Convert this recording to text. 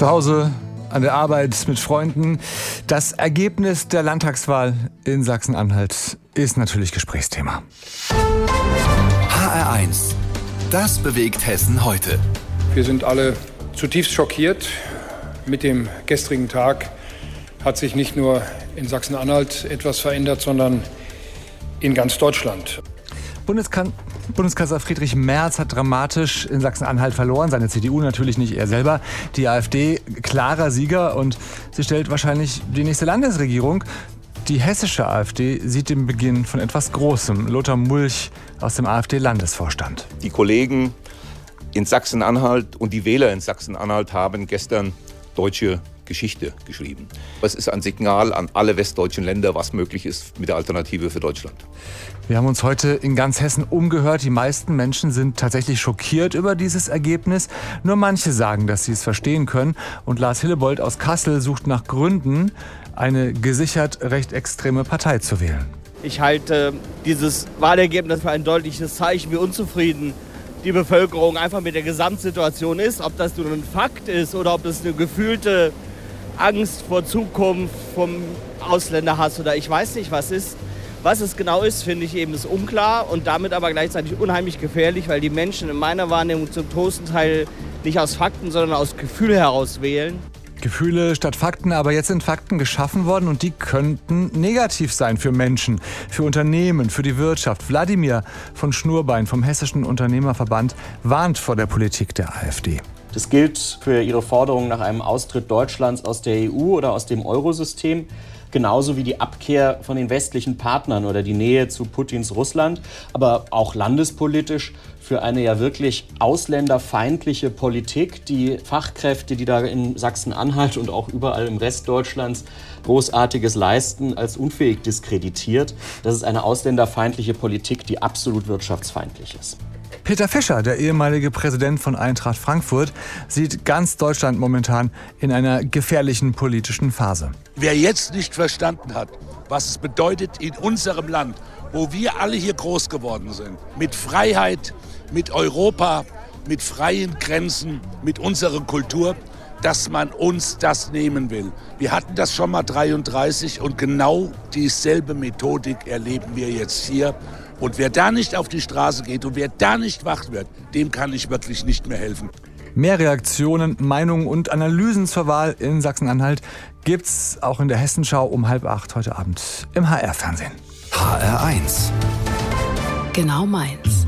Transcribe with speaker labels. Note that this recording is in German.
Speaker 1: Zu Hause, an der Arbeit, mit Freunden. Das Ergebnis der Landtagswahl in Sachsen-Anhalt ist natürlich Gesprächsthema.
Speaker 2: HR1, das bewegt Hessen heute.
Speaker 3: Wir sind alle zutiefst schockiert. Mit dem gestrigen Tag hat sich nicht nur in Sachsen-Anhalt etwas verändert, sondern in ganz Deutschland.
Speaker 1: Bundeskanzler Friedrich Merz hat dramatisch in Sachsen-Anhalt verloren. Seine CDU natürlich nicht, er selber. Die AfD klarer Sieger und sie stellt wahrscheinlich die nächste Landesregierung. Die hessische AfD sieht den Beginn von etwas Großem. Lothar Mulch aus dem AfD-Landesvorstand.
Speaker 4: Die Kollegen in Sachsen-Anhalt und die Wähler in Sachsen-Anhalt haben gestern deutsche Geschichte geschrieben. Es ist ein Signal an alle westdeutschen Länder, was möglich ist mit der Alternative für Deutschland.
Speaker 1: Wir haben uns heute in ganz Hessen umgehört. Die meisten Menschen sind tatsächlich schockiert über dieses Ergebnis. Nur manche sagen, dass sie es verstehen können. Und Lars Hillebold aus Kassel sucht nach Gründen, eine gesichert recht extreme Partei zu wählen.
Speaker 5: Ich halte dieses Wahlergebnis für ein deutliches Zeichen, wie unzufrieden die Bevölkerung einfach mit der Gesamtsituation ist. Ob das nun ein Fakt ist oder ob das eine gefühlte Angst vor Zukunft, vom Ausländerhass oder ich weiß nicht was ist. Was es genau ist, finde ich eben ist unklar und damit aber gleichzeitig unheimlich gefährlich, weil die Menschen in meiner Wahrnehmung zum großen Teil nicht aus Fakten, sondern aus Gefühl heraus wählen.
Speaker 1: Gefühle statt Fakten, aber jetzt sind Fakten geschaffen worden und die könnten negativ sein für Menschen, für Unternehmen, für die Wirtschaft. Wladimir von Schnurbein vom Hessischen Unternehmerverband warnt vor der Politik der AfD.
Speaker 6: Das gilt für ihre Forderung nach einem Austritt Deutschlands aus der EU oder aus dem Eurosystem, genauso wie die Abkehr von den westlichen Partnern oder die Nähe zu Putins Russland, aber auch landespolitisch für eine ja wirklich ausländerfeindliche Politik, die Fachkräfte, die da in Sachsen-Anhalt und auch überall im Rest Deutschlands Großartiges leisten, als unfähig diskreditiert. Das ist eine ausländerfeindliche Politik, die absolut wirtschaftsfeindlich ist.
Speaker 1: Peter Fischer, der ehemalige Präsident von Eintracht Frankfurt, sieht ganz Deutschland momentan in einer gefährlichen politischen Phase.
Speaker 7: Wer jetzt nicht verstanden hat, was es bedeutet in unserem Land, wo wir alle hier groß geworden sind, mit Freiheit, mit Europa, mit freien Grenzen, mit unserer Kultur, dass man uns das nehmen will. Wir hatten das schon mal 1933 und genau dieselbe Methodik erleben wir jetzt hier. Und wer da nicht auf die Straße geht und wer da nicht wach wird, dem kann ich wirklich nicht mehr helfen.
Speaker 1: Mehr Reaktionen, Meinungen und Analysen zur Wahl in Sachsen-Anhalt gibt's auch in der Hessenschau um 7:30 heute Abend im HR-Fernsehen.
Speaker 2: HR1.
Speaker 8: Genau meins.